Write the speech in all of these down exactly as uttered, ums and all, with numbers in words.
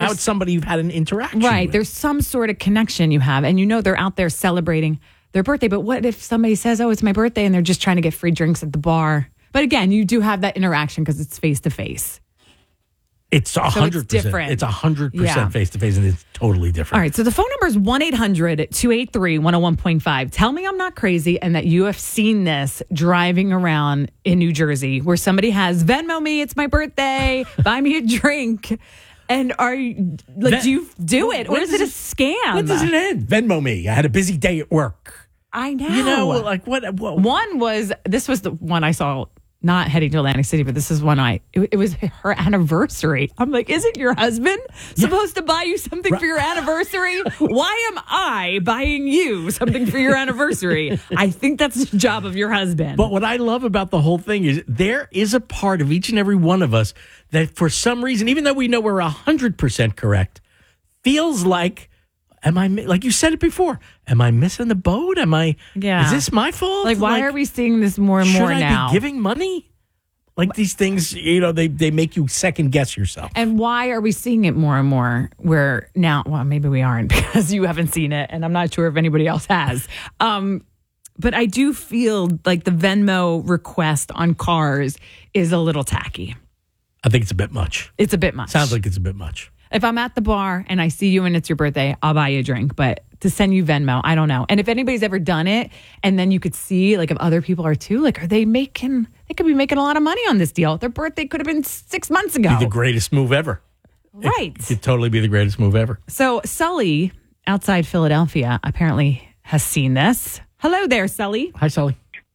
now it's somebody you've had an interaction right. with. There's some sort of connection you have, and you know they're out there celebrating their birthday. But what if somebody says, "Oh, it's my birthday," and they're just trying to get free drinks at the bar? But again, you do have that interaction because it's face to face. It's a hundred percent. It's a hundred percent face to face, and it's totally different. All right. So the phone number is one eight hundred two eight three one oh one point five. Tell me I'm not crazy and that you have seen this driving around in New Jersey where somebody has Venmo me, it's my birthday, buy me a drink. And are you like, Ven- do you do it, or when is it a does scam? When does it end? Venmo me. I had a busy day at work. I know. You know, like what? what one was this was the one I saw. Not heading to Atlantic City, but this is one I, it, it was her anniversary. I'm like, isn't your husband supposed yeah. to buy you something for your anniversary? Why am I buying you something for your anniversary? I think that's the job of your husband. But what I love about the whole thing is there is a part of each and every one of us that for some reason, even though we know we're one hundred percent correct, feels like, am I, like you said it before, am I missing the boat? Am I, yeah. is this my fault? Like, why like, are we seeing this more and more I now? Should I be giving money? Like these things, you know, they, they make you second guess yourself. And why are we seeing it more and more where now, well, maybe we aren't because you haven't seen it and I'm not sure if anybody else has. Um, but I do feel like the Venmo request on cars is a little tacky. I think it's a bit much. It's a bit much. Sounds like it's a bit much. If I'm at the bar and I see you and it's your birthday, I'll buy you a drink. But to send you Venmo, I don't know. And if anybody's ever done it, and then you could see, like, if other people are too, like, are they making, they could be making a lot of money on this deal. Their birthday could have been six months ago. Be the greatest move ever. Right. It could totally be the greatest move ever. So Sully, outside Philadelphia, apparently has seen this. Hello there, Sully. Hi, Sully.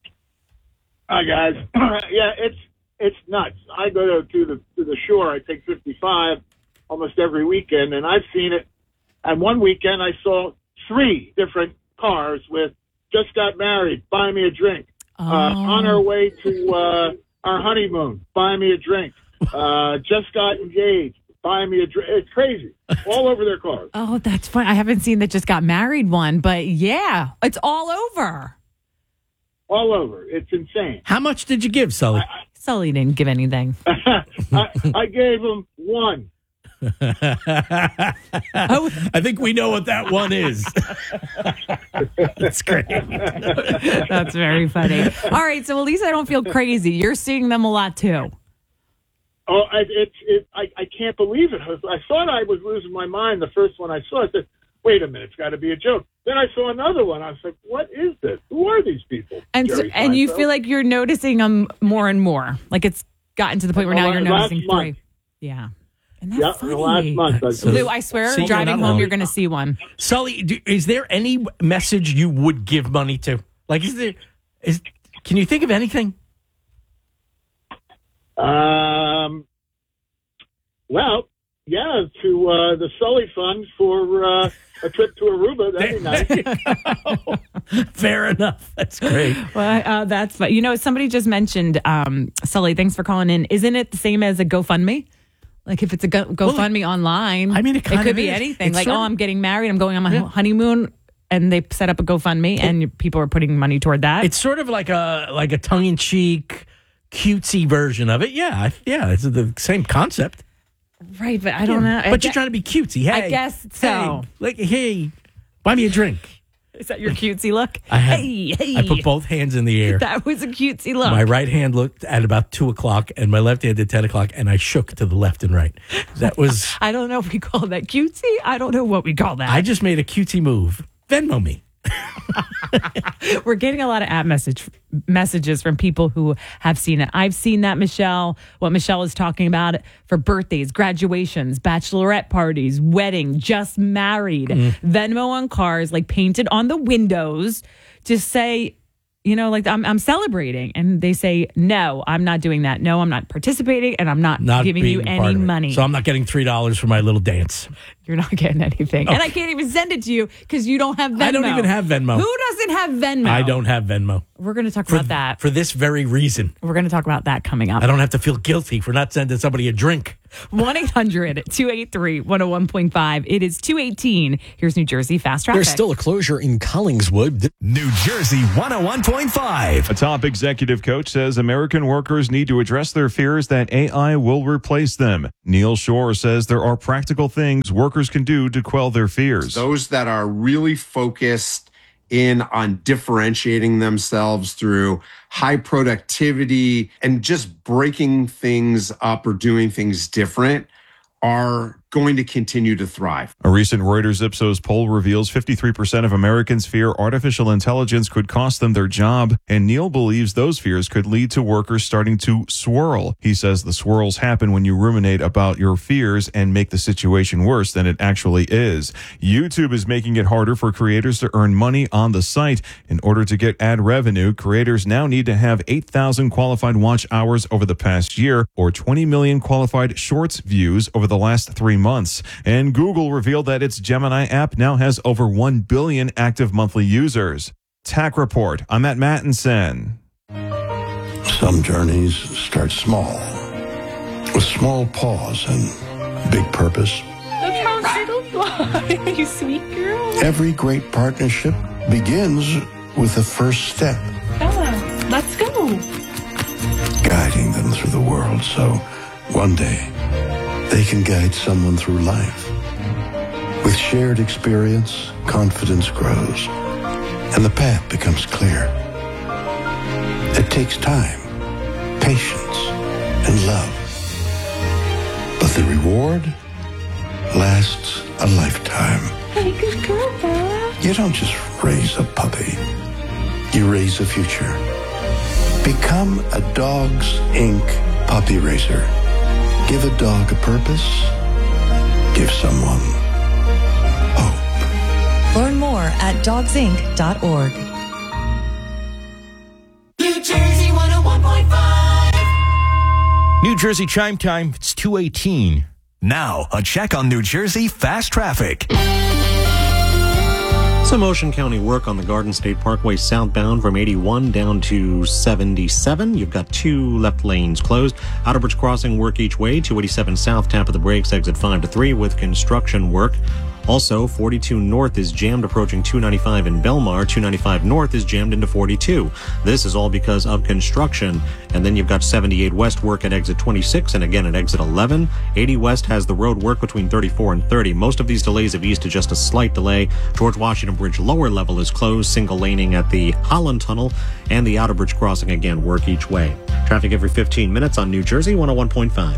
Hi, guys. Yeah, it's it's nuts. I go to, to the to the shore. I take fifty-five almost every weekend, and I've seen it. And one weekend, I saw three different cars with "just got married, buy me a drink." Oh. Uh, on our way to uh, our honeymoon, buy me a drink. Uh, just got engaged, buy me a drink. It's crazy. All over their cars. Oh, that's fun. I haven't seen the just got married one, but yeah, it's all over. All over. It's insane. How much did you give, Sully? I, Sully didn't give anything. I, I gave him one. oh, I think we know what that one is. That's great. That's very funny. All right, so at least I don't feel crazy. You're seeing them a lot too. Oh, I, it's it, I, I can't believe it. I thought I was losing my mind the first one I saw. I said, wait a minute, it's got to be a joke. Then I saw another one. I was like, what is this? Who are these people? And so, and you feel like you're noticing them more and more. Like it's gotten to the point where now you're noticing three. Month. Yeah. And that's yeah, funny. the last month. I so, Lou, I swear, see, driving home, wrong. you're going to see one. Sully, do, is there any message you would give money to? Like, is there, is, can you think of anything? Um, well, yeah, to uh, the Sully Fund for uh, a trip to Aruba. That'd be nice. Fair enough. That's great. Well, uh, that's fun. You know, somebody just mentioned, um, Sully, thanks for calling in. Isn't it the same as a GoFundMe? Like if it's a Go, GoFundMe well, online, I mean, it, it could be is. anything. It's like, sort oh, of, I'm getting married. I'm going on my yeah. honeymoon. And they set up a GoFundMe, and people are putting money toward that. It's sort of like a like a tongue-in-cheek, cutesy version of it. Yeah, yeah, it's the same concept. Right, but I don't yeah. know. But I you're guess, trying to be cutesy. Hey, I guess so. Hey, like, hey, buy me a drink. Is that your cutesy look? I had, hey, hey. I put both hands in the air. That was a cutesy look. My right hand looked at about two o'clock, and my left hand at ten o'clock, and I shook to the left and right. That was. I don't know if we call that cutesy. I don't know what we call that. I just made a cutesy move. Venmo me. We're getting a lot of app message messages from people who have seen it. I've seen that, Michelle, what Michelle is talking about for birthdays, graduations, bachelorette parties, wedding, just married, mm. Venmo on cars, like painted on the windows to say, you know, like I'm, I'm celebrating. And they say, no, I'm not doing that. No, I'm not participating and I'm not, not giving you any money. So I'm not getting three dollars for my little dance. You're not getting anything. Okay. And I can't even send it to you because you don't have Venmo. I don't even have Venmo. Who doesn't have Venmo? I don't have Venmo. We're going to talk for, about that. For this very reason. We're going to talk about that coming up. I don't have to feel guilty for not sending somebody a drink. one eight hundred two eight three one oh one point five. It is two eighteen. Here's New Jersey Fast Traffic. There's still a closure in Collingswood. New Jersey one oh one point five. A top executive coach says American workers need to address their fears that A I will replace them. Neil Shore says there are practical things workers can do to quell their fears. Those that are really focused in on differentiating themselves through high productivity and just breaking things up or doing things different are going to continue to thrive. A recent Reuters Ipsos poll reveals fifty-three percent of Americans fear artificial intelligence could cost them their job, and Neil believes those fears could lead to workers starting to swirl. He says the swirls happen when you ruminate about your fears and make the situation worse than it actually is. YouTube is making it harder for creators to earn money on the site. In order to get ad revenue, creators now need to have eight thousand qualified watch hours over the past year or twenty million qualified shorts views over the last three months. And Google revealed that its Gemini app now has over one billion active monthly users. Tech Report. I'm Matt Mattinson. Some journeys start small, with small pause and big purpose. Look how little fly, you sweet girl. Every great partnership begins with the first step. Bella, let's go. Guiding them through the world so one day they can guide someone through life. With shared experience, confidence grows, and the path becomes clear. It takes time, patience, and love. But the reward lasts a lifetime. Hey, good girl, Bella. You don't just raise a puppy. You raise a future. Become a Dogs Incorporated puppy raiser. Give a dog a purpose. Give someone hope. Learn more at dogs inc dot org. New Jersey one oh one point five. New Jersey Chime Time. It's two eighteen. Now, a check on New Jersey Fast Traffic. Some Ocean County work on the Garden State Parkway southbound from eighty-one down to seventy-seven. You've got two left lanes closed. Outer Bridge Crossing work each way. two eighty-seven south, tap of the brakes, exit five to three with construction work. Also, forty-two north is jammed approaching two ninety-five in Belmar. two ninety-five north is jammed into forty-two. This is all because of construction. And then you've got seventy-eight west work at exit twenty-six and again at exit eleven. eighty west has the road work between thirty-four and thirty. Most of these delays have eased to just a slight delay. George Washington Bridge lower level is closed. Single laning at the Holland Tunnel and the Outer Bridge Crossing again work each way. Traffic every fifteen minutes on New Jersey one oh one point five.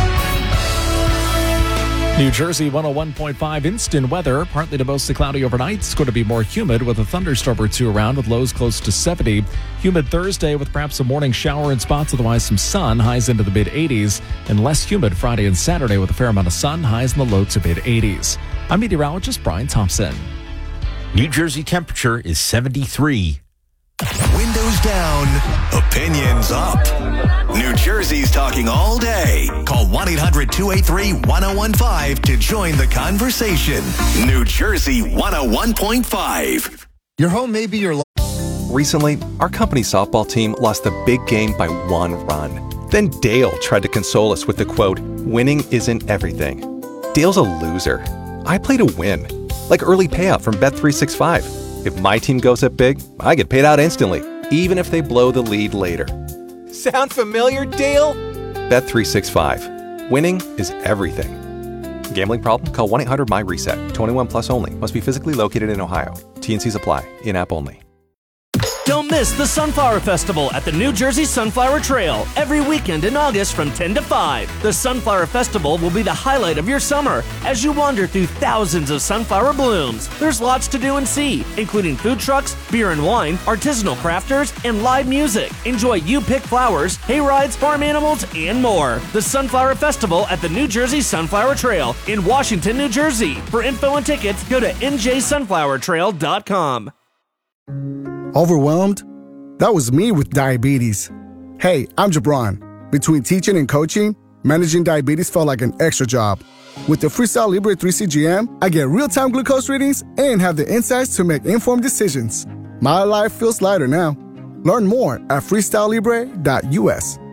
New Jersey one oh one point five instant weather. Partly to mostly cloudy overnight. It's going to be more humid with a thunderstorm or two around with lows close to seventy. Humid Thursday with perhaps a morning shower in spots, otherwise some sun, highs into the mid eighties. And less humid Friday and Saturday with a fair amount of sun, highs in the low to mid eighties. I'm meteorologist Brian Thompson. New Jersey temperature is seventy-three. Windows down, opinions up. New Jersey's talking all day. Call one eight hundred two eight three one oh one five to join the conversation. New Jersey one oh one point five. Your home may be your... Recently, our company softball team lost the big game by one run. Then Dale tried to console us with the quote, "Winning isn't everything." Dale's a loser. I play to win. Like early payout from Bet three sixty-five. If my team goes up big, I get paid out instantly, even if they blow the lead later. Sound familiar, Dale? Bet three sixty-five. Winning is everything. Gambling problem? Call one eight hundred my reset. twenty-one plus only. Must be physically located in Ohio. T N Cs apply. In-app only. Don't miss the Sunflower Festival at the New Jersey Sunflower Trail every weekend in August from ten to five. The Sunflower Festival will be the highlight of your summer as you wander through thousands of sunflower blooms. There's lots to do and see, including food trucks, beer and wine, artisanal crafters, and live music. Enjoy You Pick Flowers, hay rides, farm animals, and more. The Sunflower Festival at the New Jersey Sunflower Trail in Washington, New Jersey. For info and tickets, go to n j sunflower trail dot com. Overwhelmed? That was me with diabetes. Hey, I'm Jabron. Between teaching and coaching, managing diabetes felt like an extra job. With the Freestyle Libre three C G M, I get real-time glucose readings and have the insights to make informed decisions. My life feels lighter now. Learn more at freestyle libre dot u s.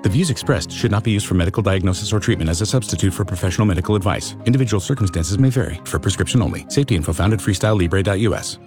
The views expressed should not be used for medical diagnosis or treatment as a substitute for professional medical advice. Individual circumstances may vary. For prescription only. Safety info found at freestyle libre dot u s.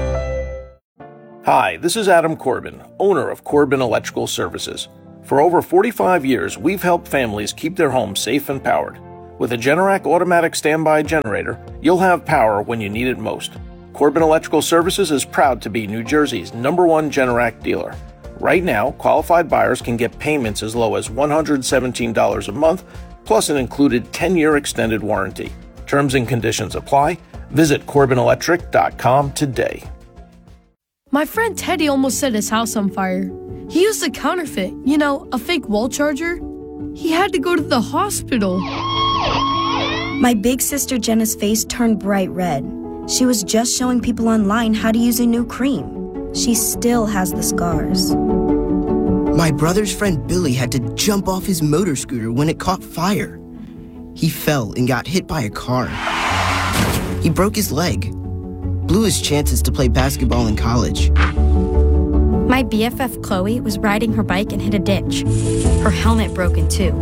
Hi, this is Adam Corbin, owner of Corbin Electrical Services. For over forty-five years, we've helped families keep their homes safe and powered. With a Generac automatic standby generator, you'll have power when you need it most. Corbin Electrical Services is proud to be New Jersey's number one Generac dealer. Right now, qualified buyers can get payments as low as one hundred seventeen dollars a month, plus an included ten-year extended warranty. Terms and conditions apply. Visit corbin electric dot com today. My friend Teddy almost set his house on fire. He used a counterfeit, you know, a fake wall charger. He had to go to the hospital. My big sister Jenna's face turned bright red. She was just showing people online how to use a new cream. She still has the scars. My brother's friend Billy had to jump off his motor scooter when it caught fire. He fell and got hit by a car. He broke his leg, blew his chances to play basketball in college. My B F F Chloe was riding her bike and hit a ditch. Her helmet broke in two.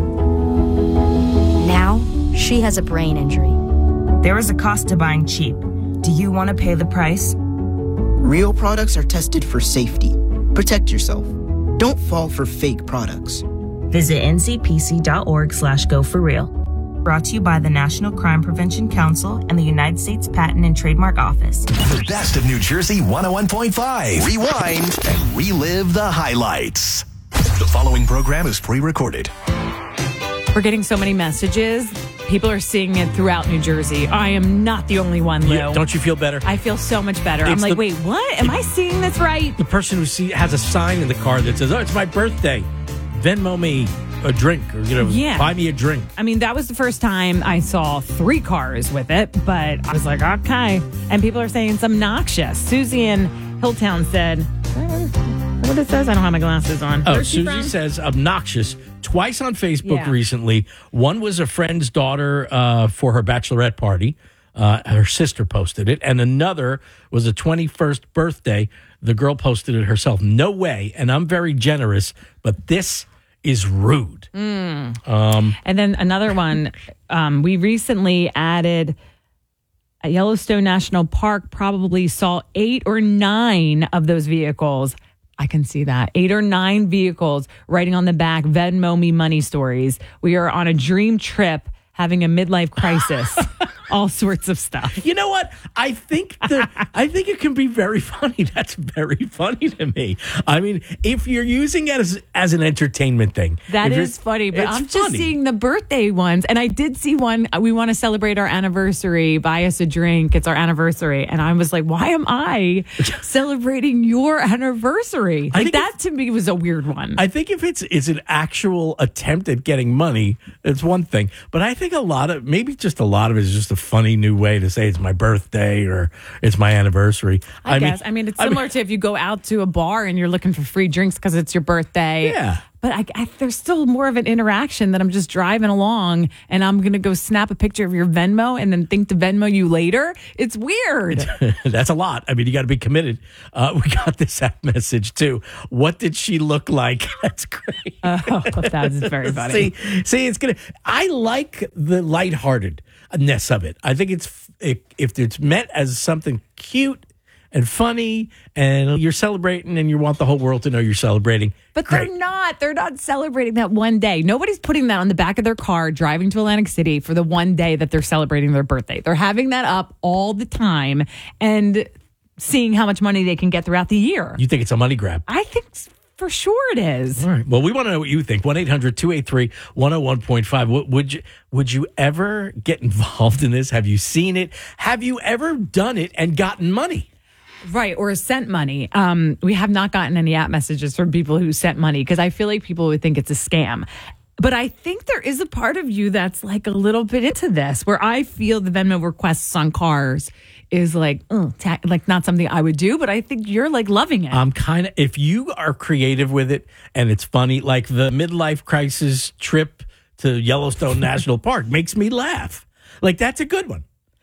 Now, she has a brain injury. There is a cost to buying cheap. Do you want to pay the price? Real products are tested for safety. Protect yourself. Don't fall for fake products. Visit n c p c dot org slash go for real. Brought to you by the National Crime Prevention Council and the United States Patent and Trademark Office. The best of New Jersey one oh one point five. Rewind and relive the highlights. The following program is pre-recorded. We're getting so many messages. People are seeing it throughout New Jersey. I am not the only one, Lou. Yeah, don't you feel better? I feel so much better. It's I'm like, the- wait, what? Am I seeing this right? The person who see, has a sign in the car that says, "Oh, it's my birthday. Venmo me a drink," or you know, Yeah. buy me a drink. I mean, that was the first time I saw three cars with it, but I was like, okay. And people are saying it's obnoxious. Susie in Hilltown said, what it says? I don't have my glasses on. Oh, Where's she Susie from? says obnoxious twice on Facebook Yeah. recently. One was a friend's daughter uh, for her bachelorette party. Uh, her sister posted it. And another was a twenty-first birthday. The girl posted it herself. No way. And I'm very generous, but this is rude. Mm. Um, And then another one, um, we recently added at Yellowstone National Park, probably saw eight or nine of those vehicles. I can see that. Eight or nine vehicles writing on the back, Venmo me money stories. We are on a dream trip having a midlife crisis. All sorts of stuff. You know what? I think the I think it can be very funny. That's very funny to me. I mean, if you're using it as as an entertainment thing, That if you're- is funny, but it's I'm just funny. seeing the birthday ones. And I did see one. We want to celebrate our anniversary. Buy us a drink. It's our anniversary. And I was like, why am I celebrating your anniversary? I Like think that to me was a weird one. I think if it's it's an actual attempt at getting money, it's one thing. But I think a lot of maybe just a lot of it is just a funny new way to say it's my birthday or it's my anniversary. I, guess. I mean, it's I mean- similar to if you go out to a bar and you're looking for free drinks because it's your birthday. Yeah. But I, I, there's still more of an interaction that I'm just driving along and I'm going to go snap a picture of your Venmo and then think to Venmo you later. It's weird. That's a lot. I mean, you got to be committed. Uh, we got this app message too. What did she look like? That's great. Oh, that's very funny. see, see, it's gonna. I like the lightheartedness of it. I think it's if, if it's meant as something cute and funny, and you're celebrating, and you want the whole world to know you're celebrating. But great. they're not. They're not celebrating that one day. Nobody's putting that on the back of their car driving to Atlantic City for the one day that they're celebrating their birthday. They're having that up all the time and seeing how much money they can get throughout the year. You think it's a money grab? I think s- for sure it is. All right. Well, we want to know what you think. one eight hundred two eight three one oh one point five. Would you would you ever get involved in this? Have you seen it? Have you ever done it and gotten money? Right, or sent money. Um, we have not gotten any app messages from people who sent money because I feel like people would think it's a scam. But I think there is a part of you that's like a little bit into this, where I feel the Venmo requests on cars is like, ugh, ta- like not something I would do, but I think you're like loving it. I'm kind of, if you are creative with it and it's funny, like the midlife crisis trip to Yellowstone National Park makes me laugh. Like, that's a good one.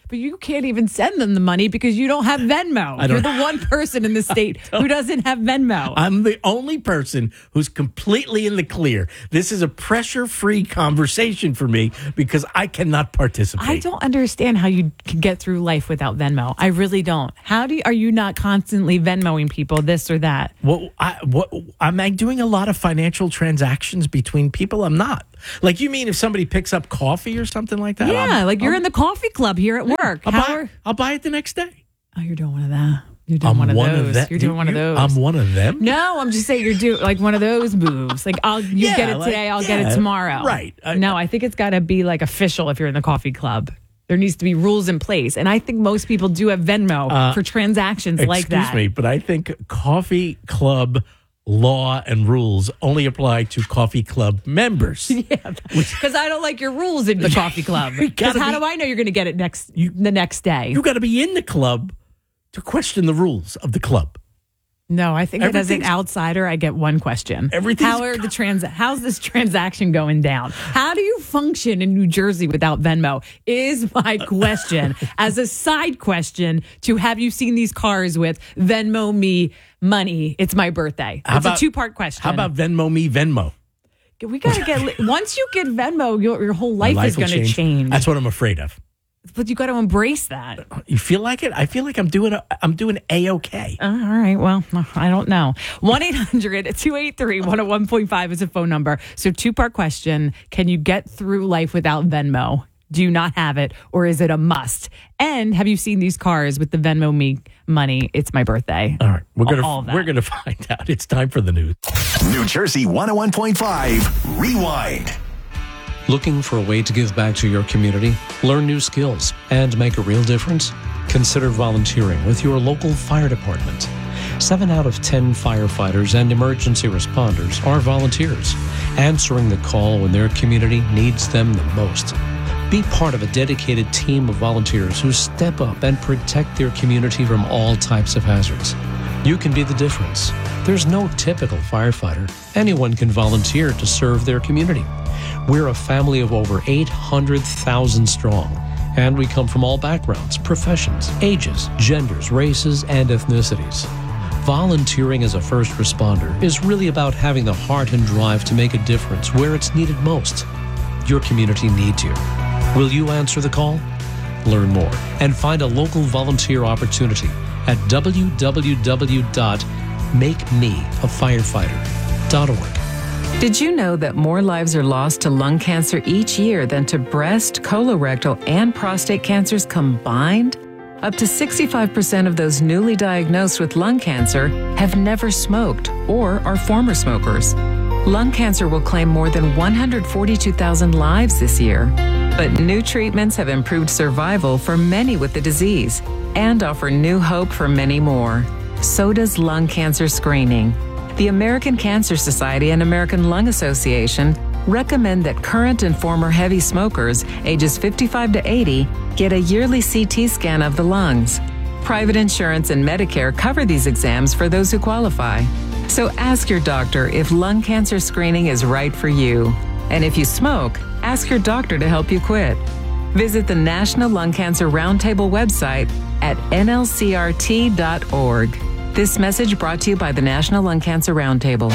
But you can't even send them the money because you don't have Venmo. I don't- You're the one person in the state who doesn't have Venmo. I'm the only person who's completely in the clear. This is a pressure-free conversation for me because I cannot participate. I don't understand how you can get through life without Venmo. I really don't. How do you, are you not constantly Venmoing people this or that? Well, I, what, am I doing a lot of financial transactions between people? I'm not. Like, you mean if somebody picks up coffee or something like that? Yeah, I'm- like you're I'm- in the coffee club here at work. I'll How buy, are- I'll buy it the next day. oh, you're doing one of that. You're doing I'm one of one those. of that- You're doing one of you- those. I'm one of them? No, I'm just saying you're doing like one of those moves. Like, I'll you Yeah, get it like, today, I'll get yeah, it tomorrow. right. I- no, I think it's got to be like official if you're in the coffee club. There needs to be rules in place, and I think most people do have Venmo Uh, for transactions like that. Excuse me, but I think coffee club law and rules only apply to coffee club members. Yeah, because I don't like your rules in the coffee club. Because how be- do I know you're going to get it next the next day? You got to be in the club to question the rules of the club. No, I think that as an Everything's- outsider, I get one question. Everything's- How are the trans? How's this transaction going down? How do you function in New Jersey without Venmo? Is my question. As a side question to have you seen these cars with Venmo me money? It's my birthday. How It's about- a two part question. How about Venmo me Venmo? we got to get once you get Venmo, your, your whole life, My is will going to change. That's what I'm afraid of. But you got to embrace that. You feel like it? I feel like I'm doing a, I'm doing A-okay. Uh, all right. Well, I don't know. one eight hundred two eight three one oh one point five is a phone number. So two part question. Can you get through life without Venmo? Do you not have it, or is it a must? And have you seen these cars with the Venmo me money? It's my birthday. All right. We're going All of to that. we're going to find out. It's time for the news. New Jersey one oh one point five Rewind. Looking for a way to give back to your community, learn new skills, and make a real difference? Consider volunteering with your local fire department. Seven out of ten firefighters and emergency responders are volunteers, answering the call when their community needs them the most. Be part of a dedicated team of volunteers who step up and protect their community from all types of hazards. You can be the difference. There's no typical firefighter. Anyone can volunteer to serve their community. We're a family of over eight hundred thousand strong, and we come from all backgrounds, professions, ages, genders, races, and ethnicities. Volunteering as a first responder is really about having the heart and drive to make a difference where it's needed most. Your community needs you. Will you answer the call? Learn more and find a local volunteer opportunity at w w w dot make me a firefighter dot org. Did you know that more lives are lost to lung cancer each year than to breast, colorectal, and prostate cancers combined? Up to sixty-five percent of those newly diagnosed with lung cancer have never smoked or are former smokers. Lung cancer will claim more than one hundred forty-two thousand lives this year. But new treatments have improved survival for many with the disease and offer new hope for many more. So does lung cancer screening. The American Cancer Society and American Lung Association recommend that current and former heavy smokers ages fifty-five to eighty get a yearly C T scan of the lungs. Private insurance and Medicare cover these exams for those who qualify. So ask your doctor if lung cancer screening is right for you. And if you smoke, ask your doctor to help you quit. Visit the National Lung Cancer Roundtable website at N L C R T dot org. This message brought to you by the National Lung Cancer Roundtable.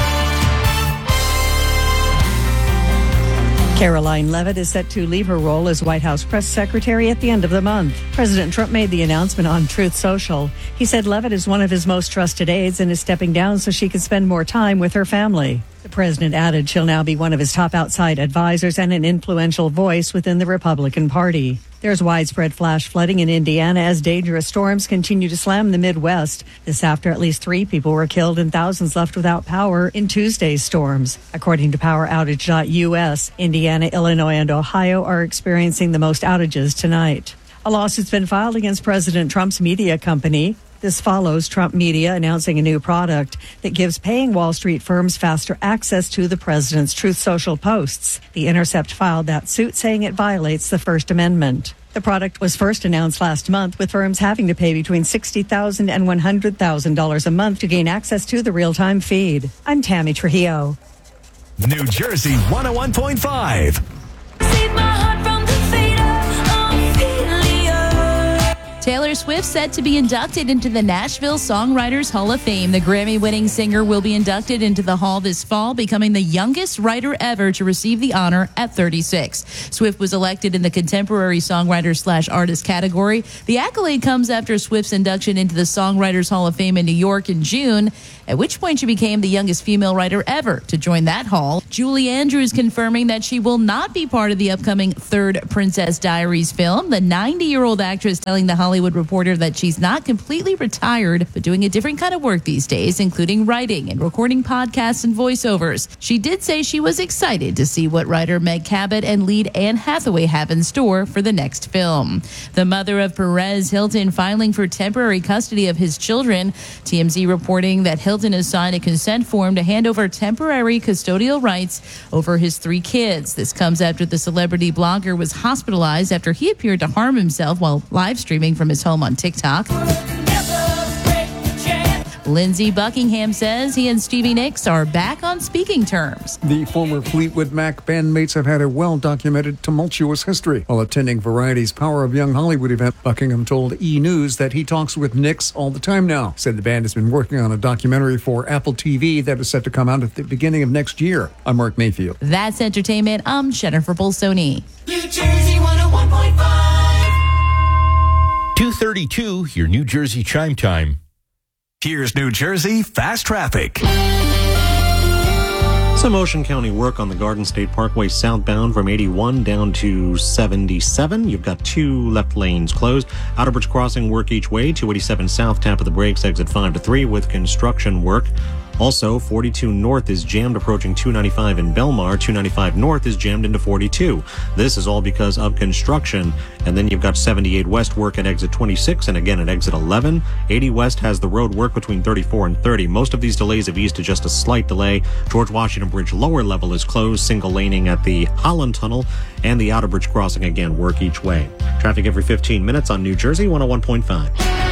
Caroline Leavitt is set to leave her role as White House press secretary at the end of the month. President Trump made the announcement on Truth Social. He said Leavitt is one of his most trusted aides and is stepping down so she can spend more time with her family. The president added she'll now be one of his top outside advisors and an influential voice within the Republican Party. There's widespread flash flooding in Indiana as dangerous storms continue to slam the Midwest. This after at least three people were killed and thousands left without power in Tuesday's storms. According to power outage dot U S, Indiana, Illinois, and Ohio are experiencing the most outages tonight. A lawsuit's been filed against President Trump's media company. This follows Trump Media announcing a new product that gives paying Wall Street firms faster access to the president's Truth Social posts. The Intercept filed that suit saying it violates the First Amendment. The product was first announced last month, with firms having to pay between sixty thousand dollars and one hundred thousand dollars a month to gain access to the real-time feed. I'm Tammy Trujillo. New Jersey one oh one point five. Save my heart from the fate of Ophelia. Swift set to be inducted into the Nashville Songwriters Hall of Fame. The Grammy-winning singer will be inducted into the hall this fall, becoming the youngest writer ever to receive the honor at thirty-six. Swift was elected in the contemporary songwriter slash artist category. The accolade comes after Swift's induction into the Songwriters Hall of Fame in New York in June, at which point she became the youngest female writer ever to join that hall. Julie Andrews confirming that she will not be part of the upcoming third Princess Diaries film. The ninety-year-old actress telling The Hollywood Reporter that she's not completely retired, but doing a different kind of work these days, including writing and recording podcasts and voiceovers. She did say she was excited to see what writer Meg Cabot and lead Anne Hathaway have in store for the next film. The mother of Perez Hilton filing for temporary custody of his children. T M Z reporting that Hilton has signed a consent form to hand over temporary custodial rights over his three kids. This comes after the celebrity blogger was hospitalized after he appeared to harm himself while live streaming from his home on TikTok. Lindsey Buckingham says he and Stevie Nicks are back on speaking terms. The former Fleetwood Mac bandmates have had a well-documented tumultuous history. While attending Variety's Power of Young Hollywood event, Buckingham told E! News that he talks with Nicks all the time now. Said the band has been working on a documentary for Apple T V that is set to come out at the beginning of next year. I'm Mark Mayfield. That's entertainment. I'm Jennifer Bolsoni. New Jersey one oh one point five. two thirty-two, your New Jersey chime time. Here's New Jersey Fast Traffic. Some Ocean County work on the Garden State Parkway southbound from eighty-one down to seventy-seven. You've got two left lanes closed. Outer Bridge Crossing work each way. two eighty-seven south, tap of the brakes, exit five to three with construction work. Also, forty-two North is jammed approaching two ninety-five in Belmar. two ninety-five North is jammed into forty-two. This is all because of construction. And then you've got seventy-eight West work at exit twenty-six and again at exit eleven. eighty West has the road work between thirty-four and thirty. Most of these delays have eased to just a slight delay. George Washington Bridge lower level is closed. Single laning at the Holland Tunnel and the Outer Bridge Crossing again work each way. Traffic every fifteen minutes on New Jersey one oh one point five.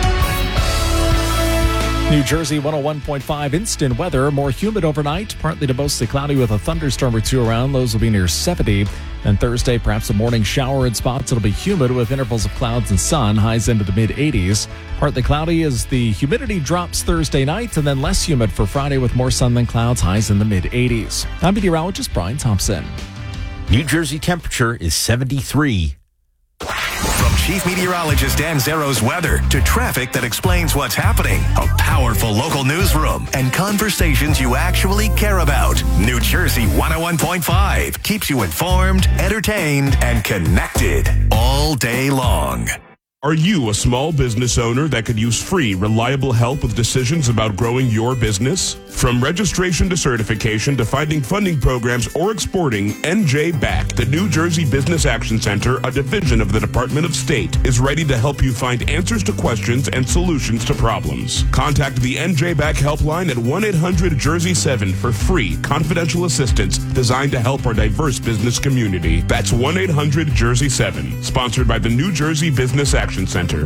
New Jersey one oh one point five instant weather. More humid overnight, partly to mostly cloudy with a thunderstorm or two around. Lows will be near seventy. Then Thursday, perhaps a morning shower in spots. It'll be humid with intervals of clouds and sun. Highs into the mid eighties. Partly cloudy as the humidity drops Thursday night, and then less humid for Friday with more sun than clouds. Highs in the mid eighties. I'm meteorologist Brian Thompson. New Jersey temperature is seventy-three. From Chief Meteorologist Dan Zero's weather to traffic that explains what's happening, a powerful local newsroom, and conversations you actually care about. New Jersey one oh one point five keeps you informed, entertained, and connected all day long. Are you a small business owner that could use free, reliable help with decisions about growing your business? From registration to certification to finding funding programs or exporting, N J B A C, the New Jersey Business Action Center, a division of the Department of State, is ready to help you find answers to questions and solutions to problems. Contact the N J B A C helpline at one eight hundred Jersey seven for free, confidential assistance designed to help our diverse business community. That's one eight hundred Jersey seven, sponsored by the New Jersey Business Action Center.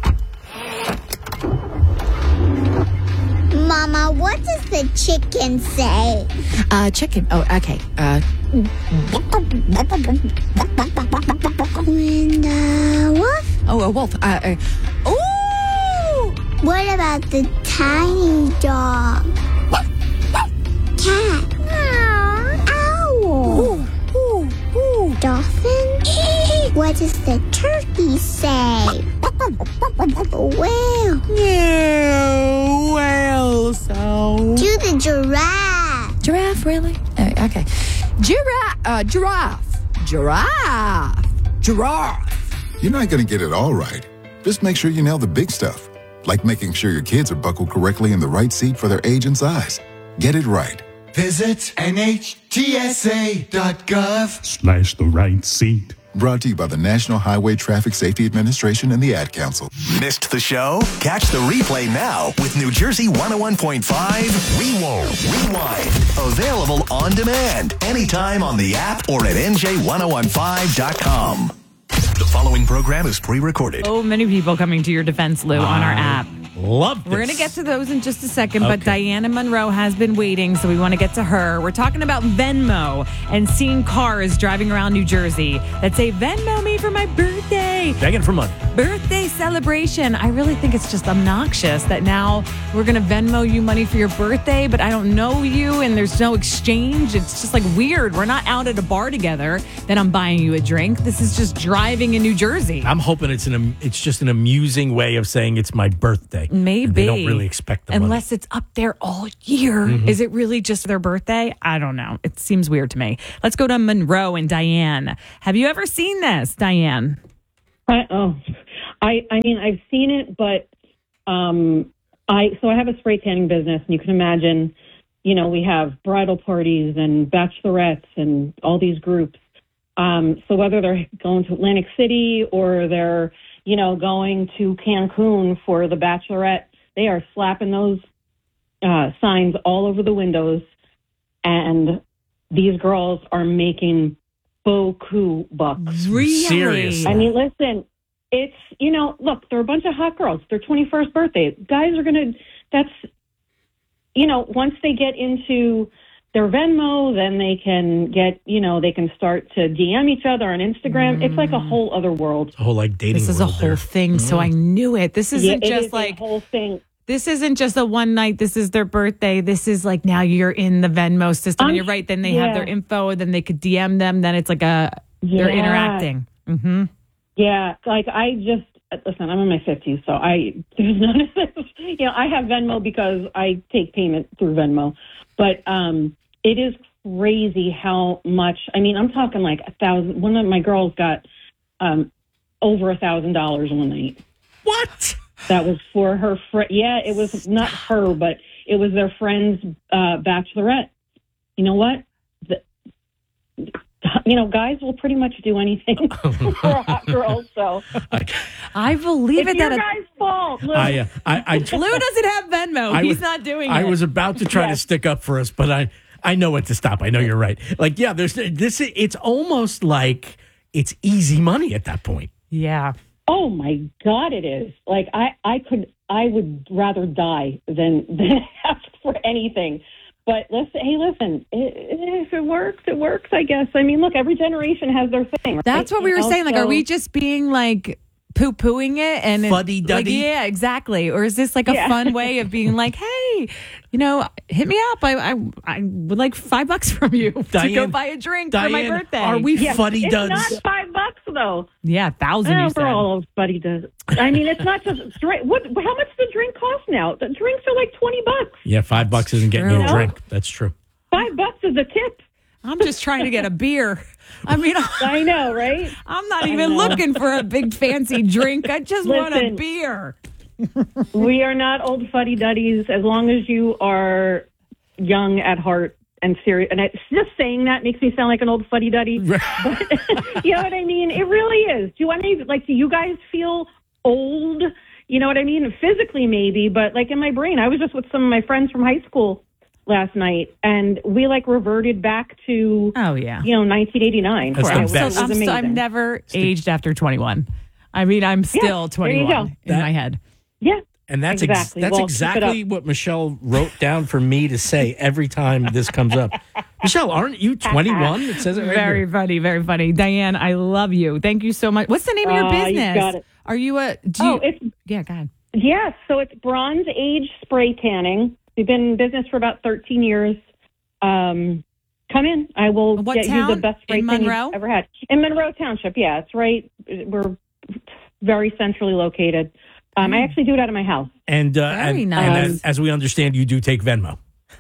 Mama, what does the chicken say? Uh, chicken. Oh, okay. Uh. And uh, wolf? Oh, a wolf. Uh, uh. Ooh! What about the tiny dog? Cat? Owl? Ooh, ooh, ooh. Dolphin? What does the turkey say? Whale. Yeah, whale sound. Do the giraffe. Giraffe, really? Oh, okay. Giraffe. Uh, giraffe. Giraffe. Giraffe. You're not going to get it all right. Just make sure you nail the big stuff, like making sure your kids are buckled correctly in the right seat for their age and size. Get it right. Visit N H T S A dot gov Slash the right seat. Brought to you by the National Highway Traffic Safety Administration and the Ad Council. Missed the show? Catch the replay now with New Jersey one oh one point five Rewind. Rewind. Available on demand anytime on the app or at N J ten fifteen dot com. The following program is pre-recorded. Oh, many people coming to your defense, Lou, on our app. Love this. We're going to get to those in just a second, but Okay. Diana Monroe has been waiting, so we want to get to her. We're talking about Venmo and seeing cars driving around New Jersey that say, Venmo me for my birthday. birthday. Begging for money. Birthday celebration. I really think it's just obnoxious that now we're going to Venmo you money for your birthday, but I don't know you and there's no exchange. It's just like weird. We're not out at a bar together, then I'm buying you a drink. This is just driving in New Jersey. I'm hoping it's an it's just an amusing way of saying it's my birthday. Maybe. And they don't really expect the Unless money. it's up there all year. Mhm. Is it really just their birthday? I don't know. It seems weird to me. Let's go to Monroe and Diane. Have you ever seen this, Diane? I, oh, I, I mean, I've seen it, but um, I so I have a spray tanning business, and you can imagine, you know, we have bridal parties and bachelorettes and all these groups. Um, so whether they're going to Atlantic City or they're, you know, going to Cancun for the bachelorette, they are slapping those uh, signs all over the windows, and these girls are making beaucoup bucks. Really? Seriously. I mean, listen, it's, you know, look, they're a bunch of hot girls. Their twenty-first birthday. Guys are going to, that's, you know, once they get into their Venmo, then they can get, you know, they can start to D M each other on Instagram. It's like a whole other world. It's a whole like dating This is a world whole there. thing, so I knew it. This isn't Yeah, it just is like a whole thing. This isn't just a one night. This is their birthday. This is like now you're in the Venmo system. and I'm- you're right. Then they yeah. have their info. And then they could D M them. Then it's like a they're Yeah. interacting. Mm-hmm. Yeah, like I just listen. I'm in my fifties, so I there's none of this. You know, I have Venmo because I take payment through Venmo, but um, it is crazy how much. I mean, I'm talking like a thousand. One of my girls got um, over a thousand dollars one night. What? That was for her friend. Yeah, it was not her, but it was their friend's uh, bachelorette. You know what? The, you know, guys will pretty much do anything for a hot girl. So I believe it's it. your That a- guy's fault. Lou. I, uh, I, I, Lou doesn't have Venmo. I He's was- not doing I it. was about to try to Yes. stick up for us, but I, I know when to stop. I know you're right. Like, yeah, there's this. It's almost like it's easy money at that point. Yeah. Oh my God, it is. Like I, I could, I would rather die than than ask for anything. But listen, hey, listen, it, it, if it works, it works. I guess. I mean, look, every generation has their thing. Right? That's what we You were know, saying. Like, so- are we just being like poo pooing it and it- Fuddy-duddy? Like, yeah, exactly. Or is this like a Yeah. fun way of being like, hey, you know, hit me up. I I, I would like five bucks from you to go Diane- buy a drink for my Diane, birthday. are we Yeah, fuddy it's duds? not five bucks though. Yeah, thousand. Oh, you said. we're all buddy does. I mean, it's not just drink. What? How much does the drink cost now? The drinks are like twenty bucks. Yeah, five bucks isn't getting you a True. drink. That's true. Five bucks is a tip. I'm just trying to get a beer. I mean, I know, right? I'm not I even know. looking for a big fancy drink. I just want a Listen. beer. We are not old fuddy duddies as long as you are young at heart and serious. And it's just saying that makes me sound like an old fuddy duddy. But you know what I mean? It really is. Do any like? Do you guys feel old? You know what I mean? Physically, maybe, but like in my brain, I was just with some of my friends from high school last night, and we like reverted back to Oh yeah. you know nineteen eighty-nine. That's the It was- best. it I'm, was still, I'm amazing. never aged after twenty-one. I mean, I'm still there you twenty-one go. in That- my head. Yeah. And that's ex- Exactly. that's Well, keep it exactly up. what Michelle wrote down for me to say every time this comes up. Michelle, aren't you twenty-one? It says it right Very here. funny, very funny. Diane, I love you. Thank you so much. What's the name of your Uh, you business? got it. Are you a? Do Oh, you, it's yeah, go ahead. Yes, so it's Bronze Age Spray Tanning. We've been in business for about thirteen years. Um, come in. I will What get you town? the best spray In tan you've Monroe? ever had. In Monroe Township, yeah. It's right. We're very centrally located. Um, I actually do it out of my house. And, uh, Very and, nice. and as, as we understand, you do take Venmo.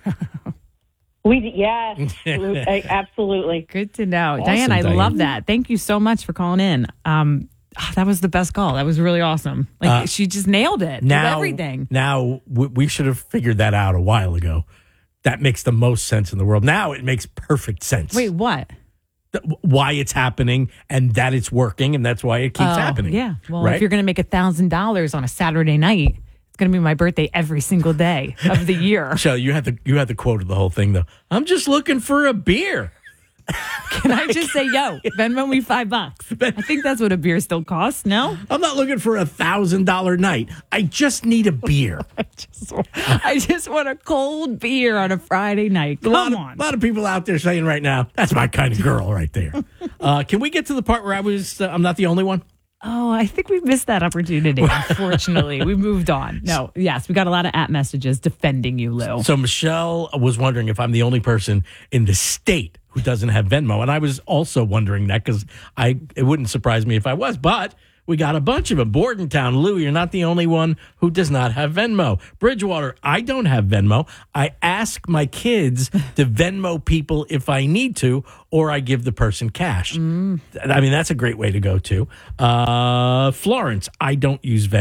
We Yes, absolutely. absolutely. Good to know, Awesome, Diane. I Diane. love that. Thank you so much for calling in. Um, ah, that was the best call. That was really awesome. Like Uh, she just nailed it. with Now, everything. now we, we should have figured that out a while ago. That makes the most sense in the world. Now it makes perfect sense. Wait, what? Th- why it's happening and that it's working, and that's why it keeps Oh, happening. Yeah. Well, right? if you're going to make a thousand dollars on a Saturday night, it's going to be my birthday every single day of the year. Michelle, you had the you had the quote of the whole thing though. I'm just looking for a beer. Can I just say, yo, Venmo me five bucks? I think that's what a beer still costs. No, I'm not looking for a thousand dollar night. I just need a beer. I just, I just want a cold beer on a Friday night. a lot Come of, on. a lot of people out there saying right now, that's my kind of girl right there. Uh, can we get to the part where I was? Uh, I'm not the only one. Oh, I think we missed that opportunity. Unfortunately, we moved on. No, yes, we got a lot of app messages defending you, Lou. So Michelle was wondering if I'm the only person in the state who doesn't have Venmo. And I was also wondering that because I it wouldn't surprise me if I was. But we got a bunch of them. Bordentown, Lou, you're not the only one who does not have Venmo. Bridgewater, I don't have Venmo. I ask my kids to Venmo people if I need to, or I give the person cash. Mm. I mean, that's a great way to go to. Uh, Florence, I don't use Venmo.